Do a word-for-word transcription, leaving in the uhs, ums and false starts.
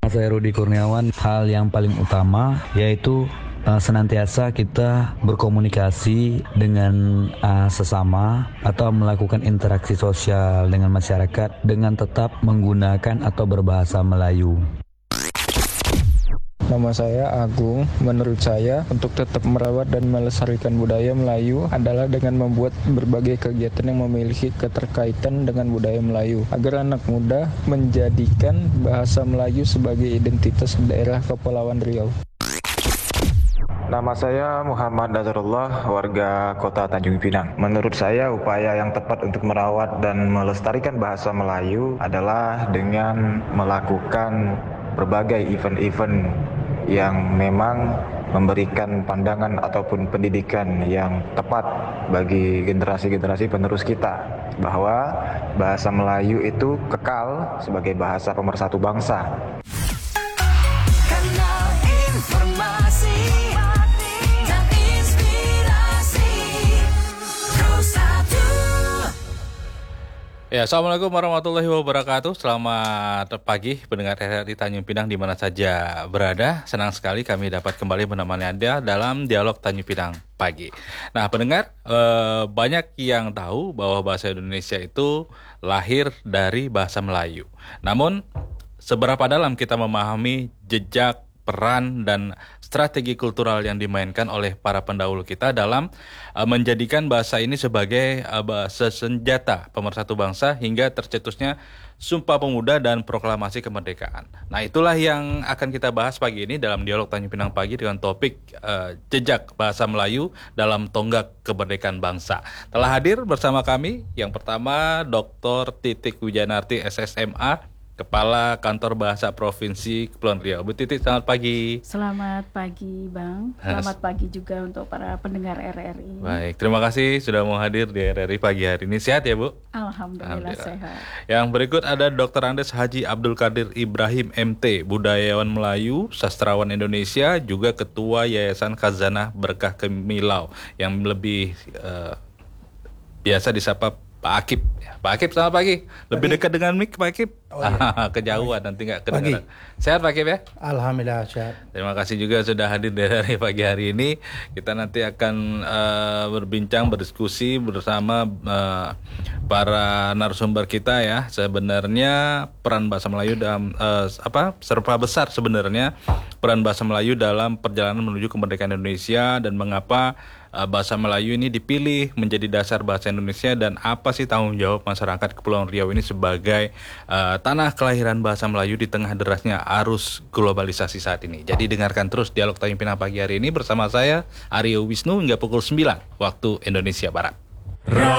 Nama saya Rudi Kurniawan. Hal yang paling utama yaitu uh, senantiasa kita berkomunikasi dengan uh, sesama atau melakukan interaksi sosial dengan masyarakat dengan tetap menggunakan atau berbahasa Melayu. Nama saya Agung. Menurut saya, untuk tetap merawat dan melestarikan budaya Melayu adalah dengan membuat berbagai kegiatan yang memiliki keterkaitan dengan budaya Melayu, agar anak muda menjadikan bahasa Melayu sebagai identitas daerah Kepulauan Riau. Nama saya Muhammad Nazarullah, warga Kota Tanjung Pinang. Menurut saya, upaya yang tepat untuk merawat dan melestarikan bahasa Melayu adalah dengan melakukan berbagai event-event yang memang memberikan pandangan ataupun pendidikan yang tepat bagi generasi-generasi penerus kita, bahwa bahasa Melayu itu kekal sebagai bahasa pemersatu bangsa. Kanal informasi dan inspirasi satu. Ya, Assalamualaikum warahmatullahi wabarakatuh. Selamat pagi pendengar R R I Tanjung Pinang di mana saja berada. Senang sekali kami dapat kembali menemani Anda dalam dialog Tanjung Pinang pagi. Nah, pendengar, eh, banyak yang tahu bahwa bahasa Indonesia itu lahir dari bahasa Melayu. Namun, seberapa dalam kita memahami jejak, peran, dan strategi kultural yang dimainkan oleh para pendahulu kita dalam uh, menjadikan bahasa ini sebagai uh, bahasa senjata pemersatu bangsa hingga tercetusnya Sumpah Pemuda dan Proklamasi Kemerdekaan. Nah, itulah yang akan kita bahas pagi ini dalam dialog Tanjung Pinang pagi dengan topik uh, jejak bahasa Melayu dalam tonggak kemerdekaan bangsa. Telah hadir bersama kami yang pertama Doktor Titik Wijanarti S S M A, Kepala Kantor Bahasa Provinsi Kepulauan Riau. Bu Titik, selamat pagi. Selamat pagi, Bang. Selamat pagi juga untuk para pendengar R R I. Baik, terima kasih sudah mau hadir di R R I pagi hari ini. Sehat ya, Bu? Alhamdulillah, Alhamdulillah. Sehat. Yang berikut ada Doktor Andes Haji Abdul Qadir Ibrahim M T, budayawan Melayu, sastrawan Indonesia, juga Ketua Yayasan Khazanah Berkah Kemilau, yang lebih uh, biasa disapa Pak Akib. Pak Akib, selamat pagi. Lebih pagi. Dekat dengan mic, Pak Akib. Oh, iya. Kejauhan, nanti nggak kedengaran. Sehat, Pak Akib ya? Alhamdulillah sehat. Terima kasih juga sudah hadir dari pagi hari ini. Kita nanti akan uh, berbincang, berdiskusi bersama uh, para narasumber kita ya. Sebenarnya peran bahasa Melayu dalam uh, apa? Serba besar sebenarnya peran bahasa Melayu dalam perjalanan menuju kemerdekaan Indonesia, dan mengapa bahasa Melayu ini dipilih menjadi dasar bahasa Indonesia, dan apa sih tanggung jawab masyarakat Kepulauan Riau ini sebagai uh, tanah kelahiran bahasa Melayu di tengah derasnya arus globalisasi saat ini. Jadi dengarkan terus dialog Tanjung Pinang pagi hari ini bersama saya Aryo Wisnu hingga pukul sembilan waktu Indonesia Barat.